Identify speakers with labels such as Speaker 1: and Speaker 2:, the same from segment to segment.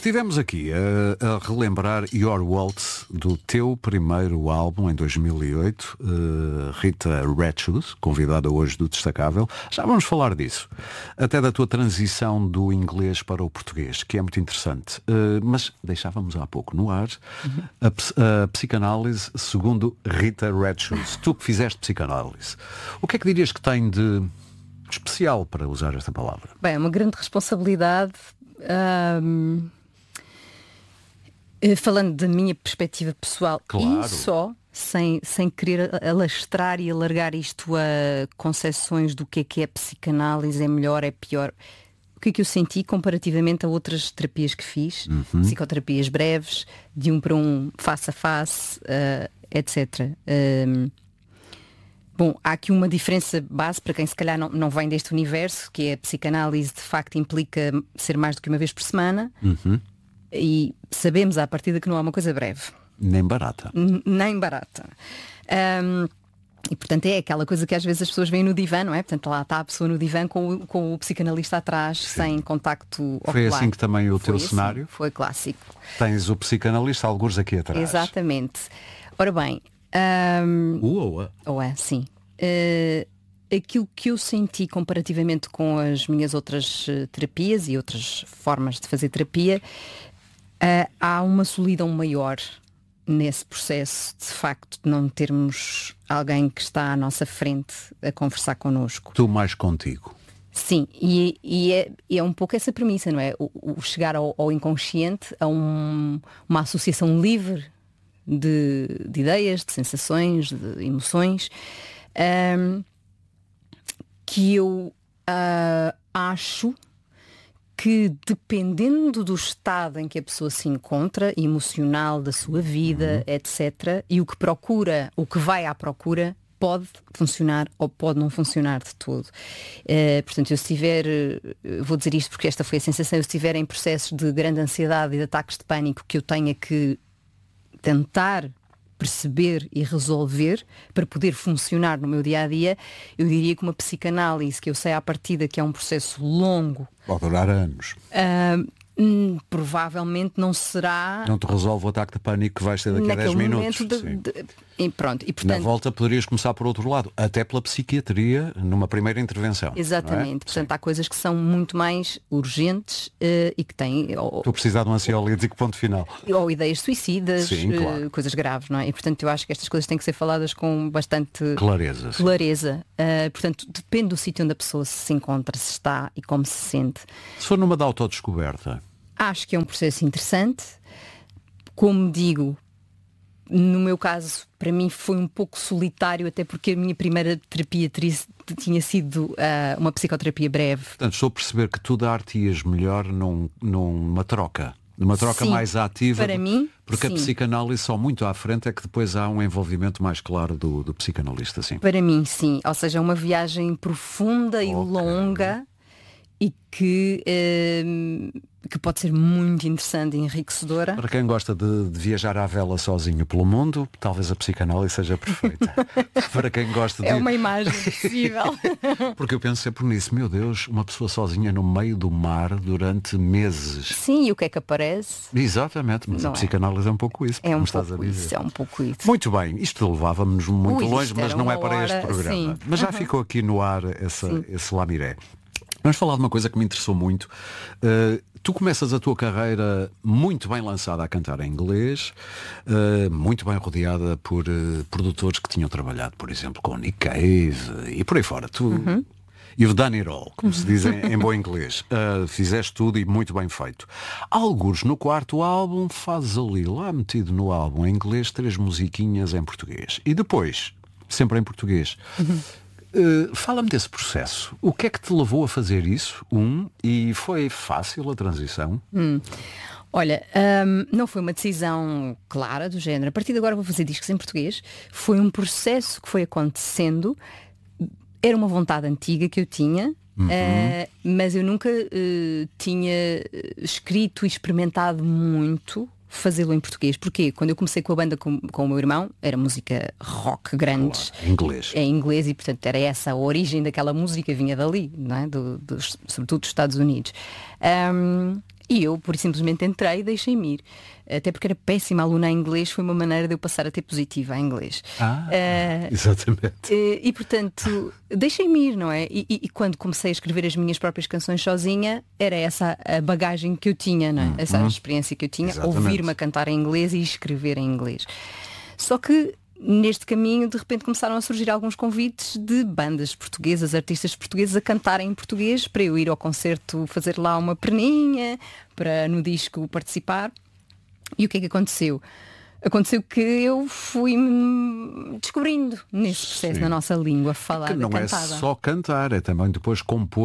Speaker 1: Estivemos aqui a relembrar Your Waltz do teu primeiro álbum em 2008, Rita Red Shoes, convidada hoje do Destacável. Já vamos falar disso. Até da tua transição do inglês para o português, que é muito interessante. Mas deixávamos há pouco no ar a psicanálise segundo Rita Red Shoes. Tu que fizeste psicanálise, o que é que dirias que tem de especial, para usar esta palavra?
Speaker 2: Bem, é uma grande responsabilidade. Falando da minha perspectiva pessoal,
Speaker 1: claro.
Speaker 2: E só sem querer alastrar e alargar isto a concepções do que é psicanálise, é melhor, é pior. O que é que eu senti comparativamente a outras terapias que fiz, psicoterapias breves, de um para um, face a face, etc. Bom, há aqui uma diferença base para quem se calhar não vem deste universo, que é a psicanálise de facto implica ser mais do que uma vez por semana. E sabemos à partida que não é uma coisa breve.
Speaker 1: Nem barata.
Speaker 2: Nem barata. E portanto é aquela coisa que às vezes as pessoas veem no divã, não é? Portanto lá está a pessoa no divã com o psicanalista atrás, sem contacto ocular.
Speaker 1: Foi assim que também o teu cenário?
Speaker 2: Foi clássico.
Speaker 1: Tens o psicanalista algures aqui atrás.
Speaker 2: Exatamente. Ora bem... sim. Aquilo que eu senti comparativamente com as minhas outras terapias e outras formas de fazer terapia, há uma solidão maior nesse processo, de facto, de não termos alguém que está à nossa frente a conversar connosco.
Speaker 1: Tu mais contigo.
Speaker 2: Sim, e é um pouco essa premissa, não é? O chegar ao inconsciente, a uma associação livre de ideias, de sensações, de emoções, que eu acho que, dependendo do estado em que a pessoa se encontra, emocional, da sua vida, etc., e o que procura, o que vai à procura, pode funcionar ou pode não funcionar de todo. Portanto, eu se estiver, vou dizer isto porque esta foi a sensação, eu se estiver em processos de grande ansiedade e de ataques de pânico que eu tenha que tentar perceber e resolver para poder funcionar no meu dia-a-dia, eu diria que uma psicanálise, que eu sei à partida que é um processo longo,
Speaker 1: pode durar anos.
Speaker 2: Provavelmente não será...
Speaker 1: Não te resolve o ataque de pânico que vais ter daqui a 10 minutos.
Speaker 2: E pronto. E, portanto,
Speaker 1: na volta poderias começar por outro lado, até pela psiquiatria, numa primeira intervenção.
Speaker 2: Exatamente. Portanto, há coisas que são muito mais urgentes e que têm...
Speaker 1: Estou a precisar de um ansiolítico, ponto final.
Speaker 2: Ou ideias suicidas,
Speaker 1: sim, claro.
Speaker 2: Coisas graves, não é? E portanto eu acho que estas coisas têm que ser faladas com bastante
Speaker 1: clareza.
Speaker 2: Portanto, depende do sítio onde a pessoa se encontra, se está e como se sente.
Speaker 1: Se for numa de autodescoberta?
Speaker 2: Acho que é um processo interessante. Como digo, no meu caso, para mim foi um pouco solitário, até porque a minha primeira terapia tinha sido uma psicoterapia breve.
Speaker 1: Portanto, estou a perceber que tu dar-te-ias melhor numa troca. Numa troca
Speaker 2: sim,
Speaker 1: mais ativa.
Speaker 2: Para mim,
Speaker 1: porque
Speaker 2: sim.
Speaker 1: A psicanálise só muito à frente é que depois há um envolvimento mais claro do psicanalista, sim.
Speaker 2: Para mim, sim. Ou seja, uma viagem profunda e longa e que pode ser muito interessante e enriquecedora.
Speaker 1: Para quem gosta de viajar à vela sozinho pelo mundo, talvez a psicanálise seja perfeita. Para quem gosta de...
Speaker 2: É uma imagem possível.
Speaker 1: Porque eu penso sempre nisso, meu Deus, uma pessoa sozinha no meio do mar durante meses.
Speaker 2: Sim, e o que é que aparece?
Speaker 1: Exatamente, mas não a psicanálise é um pouco isso.
Speaker 2: É um
Speaker 1: estás
Speaker 2: pouco
Speaker 1: a dizer.
Speaker 2: Isso, é um pouco isso.
Speaker 1: Muito bem, isto levava-nos muito longe, mas não é para este programa.
Speaker 2: Sim.
Speaker 1: Mas já ficou aqui no ar esse lamiré. Vamos falar de uma coisa que me interessou muito. Tu começas a tua carreira muito bem lançada a cantar em inglês, muito bem rodeada por produtores que tinham trabalhado, por exemplo, com Nick Cave e por aí fora. You've done it all, como se diz em bom inglês. Fizeste tudo e muito bem feito. Algures no quarto álbum, fazes ali, lá metido no álbum em inglês, 3 musiquinhas em português. E depois, sempre em português. Fala-me desse processo. O que é que te levou a fazer isso? E foi fácil a transição?
Speaker 2: Olha, não foi uma decisão clara do género. A partir de agora vou fazer discos em português. Foi um processo que foi acontecendo. Era uma vontade antiga que eu tinha, mas eu nunca tinha escrito e experimentado muito fazê-lo em português. Porquê? Quando eu comecei com a banda com o meu irmão, era música rock grande.
Speaker 1: Claro, inglês.
Speaker 2: É inglês e, portanto, era essa a origem daquela música, vinha dali, não é? Sobretudo dos Estados Unidos. E eu, por simplesmente, entrei e deixei-me ir. Até porque era péssima aluna em inglês, foi uma maneira de eu passar a ter positiva em inglês.
Speaker 1: Exatamente.
Speaker 2: E portanto, deixei-me ir, não é? E quando comecei a escrever as minhas próprias canções sozinha, era essa a bagagem que eu tinha, não é? Essa experiência que eu tinha,
Speaker 1: Exatamente.
Speaker 2: ouvir-me a cantar em inglês e escrever em inglês. Só que neste caminho, de repente, começaram a surgir alguns convites de bandas portuguesas, artistas portugueses a cantarem em português, para eu ir ao concerto fazer lá uma perninha, para no disco participar. E o que é que aconteceu? Aconteceu que eu fui-me descobrindo nesse processo, na nossa língua falada,
Speaker 1: Que não
Speaker 2: cantada.
Speaker 1: é só cantar, é também depois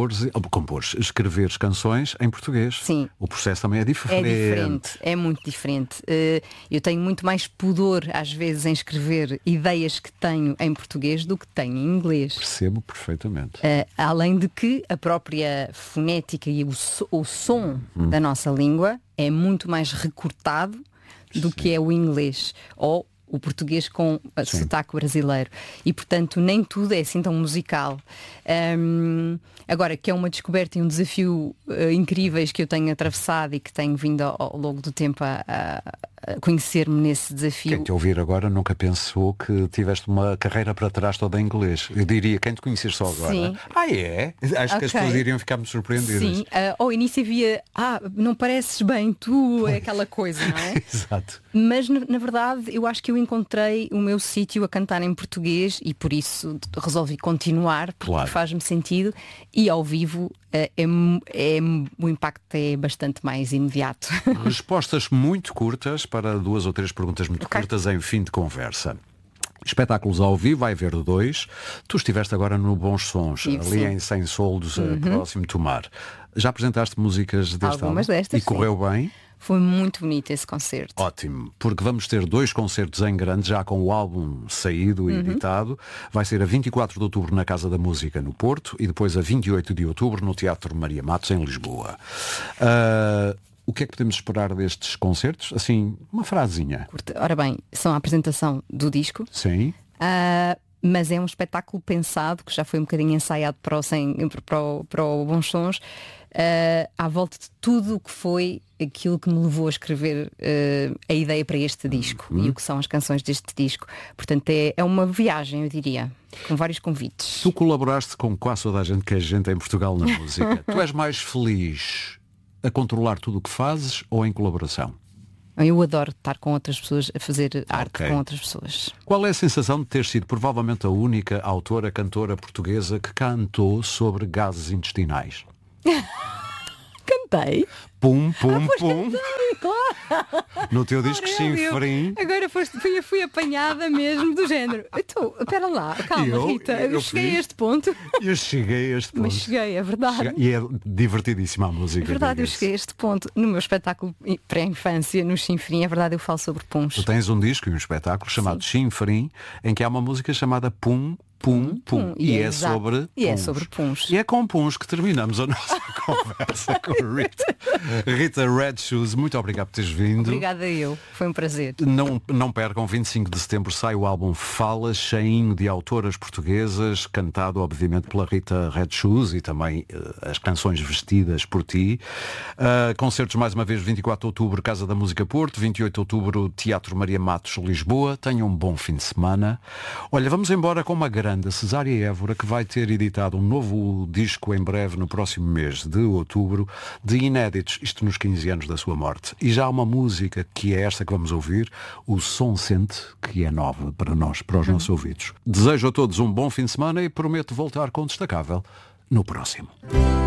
Speaker 1: escrever canções em português.
Speaker 2: Sim.
Speaker 1: O processo também é diferente.
Speaker 2: É diferente, é muito diferente. Eu tenho muito mais pudor, às vezes, em escrever ideias que tenho em português do que tenho em inglês.
Speaker 1: Percebo perfeitamente.
Speaker 2: Além de que a própria fonética e o som da nossa língua é muito mais recortado do que é o inglês ou o português com sotaque brasileiro. E, portanto, nem tudo é assim tão musical. Agora, que é uma descoberta e um desafio incríveis que eu tenho atravessado e que tenho vindo ao longo do tempo a conhecer-me nesse desafio.
Speaker 1: Quem te ouvir agora nunca pensou que tiveste uma carreira para trás toda em inglês. Eu diria, quem te conhecer só agora.
Speaker 2: Sim.
Speaker 1: É? Acho que as pessoas iriam ficar muito surpreendidas.
Speaker 2: Sim, ao início havia, não pareces bem, tu, é aquela coisa, não é?
Speaker 1: Exato.
Speaker 2: Mas na verdade eu acho que eu encontrei o meu sítio a cantar em português e por isso resolvi continuar, porque
Speaker 1: Claro.
Speaker 2: faz-me sentido, e ao vivo o impacto é bastante mais imediato.
Speaker 1: Respostas muito curtas para 2 ou 3 perguntas muito curtas em fim de conversa. Espetáculos ao vivo, vai haver 2. Tu estiveste agora no Bons Sons,
Speaker 2: Sim,
Speaker 1: ali
Speaker 2: sim.
Speaker 1: em Sem Soldos, próximo do mar. Já apresentaste músicas deste
Speaker 2: Algumas
Speaker 1: álbum?
Speaker 2: destas,
Speaker 1: E correu bem?
Speaker 2: Foi muito bonito esse concerto.
Speaker 1: Ótimo, porque vamos ter 2 concertos em grande, já com o álbum saído e editado. Vai ser a 24 de outubro na Casa da Música, no Porto, e depois a 28 de outubro no Teatro Maria Matos, em Lisboa. O que é que podemos esperar destes concertos? Assim, uma frasinha.
Speaker 2: Ora bem, são a apresentação do disco.
Speaker 1: Sim.
Speaker 2: Mas é um espetáculo pensado, que já foi um bocadinho ensaiado para o Bons Sons, à volta de tudo o que foi aquilo que me levou a escrever a ideia para este disco e o que são as canções deste disco. Portanto, é uma viagem, eu diria, com vários convites.
Speaker 1: Tu colaboraste com quase toda a gente que é gente em Portugal na música. Tu és mais feliz a controlar tudo o que fazes ou em colaboração?
Speaker 2: Eu adoro estar com outras pessoas, a fazer arte
Speaker 1: Ok.
Speaker 2: com outras pessoas.
Speaker 1: Qual é a sensação de ter sido provavelmente a única autora, cantora portuguesa que cantou sobre gases intestinais?
Speaker 2: Cantei.
Speaker 1: Pum, pum, pum.
Speaker 2: Claro.
Speaker 1: No teu disco
Speaker 2: Aurélio,
Speaker 1: Chinfrim.
Speaker 2: agora fui apanhada mesmo do género. Então, espera lá, calma, Rita, eu cheguei a este ponto.
Speaker 1: Eu cheguei a este ponto.
Speaker 2: Mas cheguei, é verdade.
Speaker 1: E é divertidíssima a música.
Speaker 2: É verdade, eu
Speaker 1: diga-se.
Speaker 2: cheguei a este ponto. No meu espetáculo pré-infância, no Chinfrim, é verdade, eu falo sobre puns.
Speaker 1: Tu tens um disco e um espetáculo chamado Chinfrim, em que há uma música chamada Pum, Pum, Pum. E é
Speaker 2: exato.
Speaker 1: sobre
Speaker 2: E é
Speaker 1: puns.
Speaker 2: sobre puns.
Speaker 1: E é com puns que terminamos a nossa conversa com a Rita. Rita Red Shoes, muito obrigado por teres vindo.
Speaker 2: Obrigada eu, foi um prazer.
Speaker 1: Não percam, 25 de setembro sai o álbum Fala, cheinho de autoras portuguesas, cantado obviamente pela Rita Red Shoes e também as canções vestidas por ti. Concertos mais uma vez, 24 de outubro, Casa da Música Porto, 28 de outubro, Teatro Maria Matos, Lisboa. Tenham um bom fim de semana. Olha, vamos embora com uma grande, a Cesária Évora, que vai ter editado um novo disco em breve, no próximo mês de outubro, de inéditos, isto nos 15 anos da sua morte. E já há uma música que é esta que vamos ouvir, o Som Sente, que é nova para nós, para os nossos ouvidos. Desejo a todos um bom fim de semana e prometo voltar com o Destacável no próximo.